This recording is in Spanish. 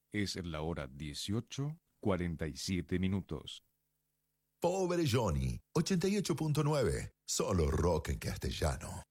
Es la hora 18:47. Pobre Johnny, 88.9, solo rock en castellano.